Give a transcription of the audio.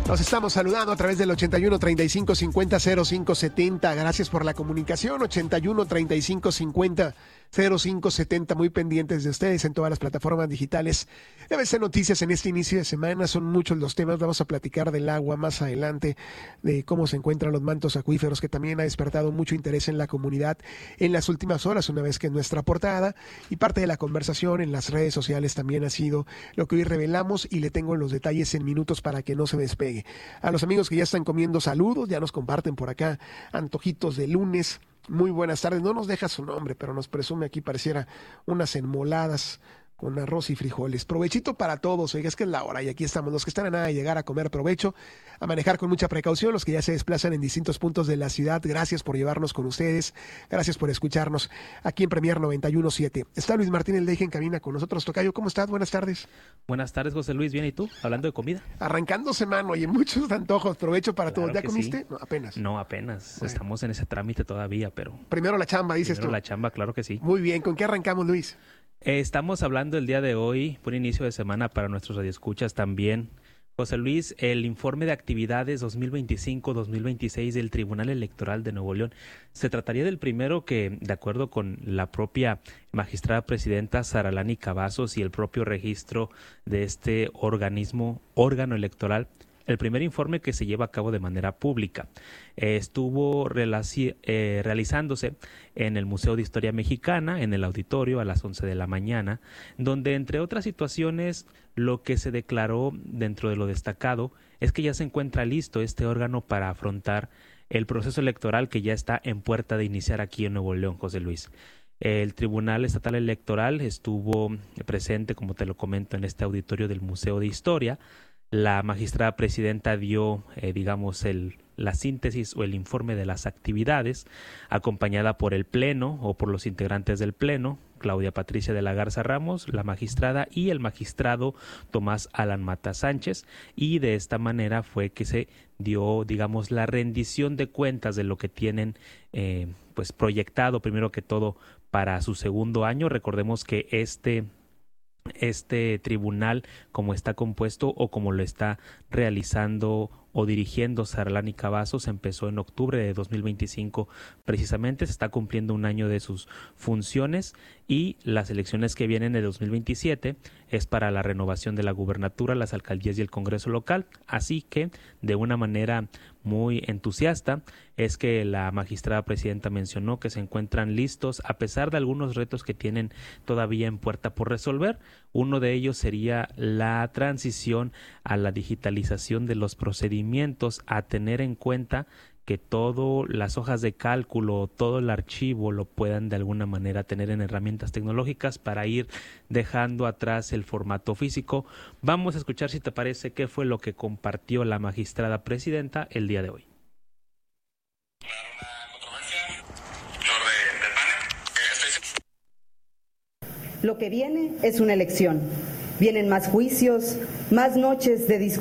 Nos estamos saludando a través del 81 35 50 05 70. Gracias por la comunicación. 81 35 50 05 70. Muy pendientes de ustedes en todas las plataformas digitales. BBC Noticias en este inicio de semana. Son muchos los temas. Vamos a platicar del agua más adelante, de cómo se encuentran los mantos acuíferos, que también ha despertado mucho interés en la comunidad en las últimas horas, una vez que nuestra portada y parte de la conversación en las redes sociales también ha sido lo que hoy revelamos, y le tengo los detalles en minutos para que no se despegue. A los amigos que ya están comiendo, saludos, ya nos comparten por acá antojitos de lunes. Muy buenas tardes, no nos deja su nombre, pero nos presume aquí, pareciera unas enmoladas con arroz y frijoles. Provechito para todos, oiga, es que es la hora y aquí estamos, los que están a nada de llegar a comer, provecho, a manejar con mucha precaución, los que ya se desplazan en distintos puntos de la ciudad, gracias por llevarnos con ustedes, gracias por escucharnos aquí en Premier 91.7. Está Luis Martín El Deje en cabina con nosotros. Tocayo, ¿cómo estás? Buenas tardes. Buenas tardes, José Luis, bien, ¿y tú? Hablando de comida. Arrancando semana, oye, muchos antojos, provecho para Claro todos. ¿Ya comiste? Sí. No, apenas. No, apenas, bueno. Estamos en ese trámite todavía, pero... Primero la chamba, dices Primero tú. la chamba, claro que sí. Muy bien, ¿con qué arrancamos, Luis? Estamos hablando el día de hoy, por inicio de semana para nuestros radioescuchas también. José Luis, el informe de actividades 2025-2026 del Tribunal Electoral de Nuevo León. Se trataría del primero que, de acuerdo con la propia magistrada presidenta Saralani Cavazos y el propio registro de este órgano electoral, el primer informe que se lleva a cabo de manera pública. Estuvo realizándose en el Museo de Historia Mexicana, en el auditorio, a las 11 de la mañana, donde, entre otras situaciones, lo que se declaró dentro de lo destacado es que ya se encuentra listo este órgano para afrontar el proceso electoral que ya está en puerta de iniciar aquí en Nuevo León, José Luis. El Tribunal Estatal Electoral estuvo presente, como te lo comento, en este auditorio del Museo de Historia. La magistrada presidenta dio, la síntesis o el informe de las actividades, acompañada por el Pleno o por los integrantes del Pleno, Claudia Patricia de la Garza Ramos, la magistrada, y el magistrado Tomás Alan Mata Sánchez, y de esta manera fue que se dio, la rendición de cuentas de lo que tienen proyectado, primero que todo, para su segundo año. Recordemos que este tribunal, como está compuesto o como lo está realizando o dirigiendo Saralani Cavazos, empezó en octubre de 2025. Precisamente se está cumpliendo un año de sus funciones, y las elecciones que vienen de 2027 es para la renovación de la gubernatura, las alcaldías y el Congreso local. Así que, de una manera muy entusiasta, es que la magistrada presidenta mencionó que se encuentran listos a pesar de algunos retos que tienen todavía en puerta por resolver. Uno de ellos sería la transición a la digitalización de los procedimientos, a tener en cuenta que todas las hojas de cálculo, todo el archivo lo puedan de alguna manera tener en herramientas tecnológicas para ir dejando atrás el formato físico. Vamos a escuchar, si te parece, qué fue lo que compartió la magistrada presidenta el día de hoy. Lo que viene es una elección. Vienen más juicios, más noches de discusión.